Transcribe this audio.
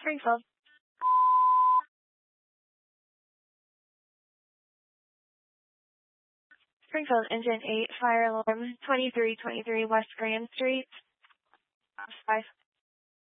Springfield. Springfield, engine 8, fire alarm 2323 West Grand Street. 5.